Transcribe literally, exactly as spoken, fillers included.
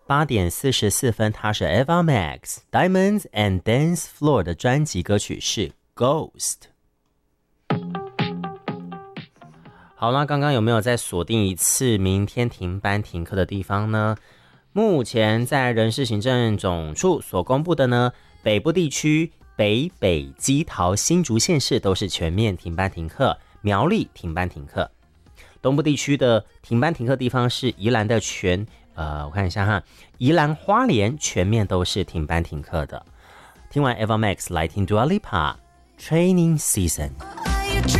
八点四十四分，它是 Eva Max Diamonds and Dance Floor 的专辑歌曲是 Ghost。 好啦，刚刚有没有再锁定一次明天停班停课的地方呢？目前在人事行政总处所公布的呢，北部地区北北基桃新竹县市都是全面停班停课，苗栗停班停课。东部地区的停班停课地方是宜兰的全呃，我看一下哈，宜兰花莲全面都是停班停课的。听完 Eva Max 来听 Dua Lipa Training Season。